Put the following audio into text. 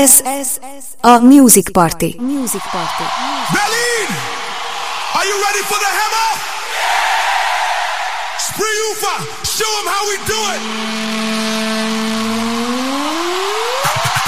Ez a Music Party. Berlin! Are you ready for the hammer? Spree Ufa! Show them how we do it!